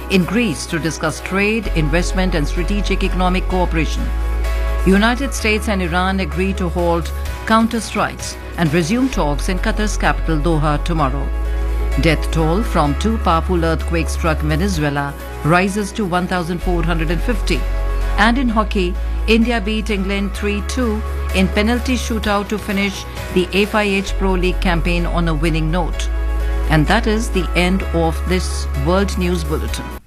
in Greece to discuss trade, investment and strategic economic cooperation. United States and Iran agree to halt counter-strikes and resume talks in Qatar's capital Doha tomorrow. Death toll from two powerful earthquakes struck Venezuela rises to 1,450. And in hockey, India beat England 3-2 in penalty shootout to finish the FIH Pro League campaign on a winning note. And that is the end of this World News Bulletin.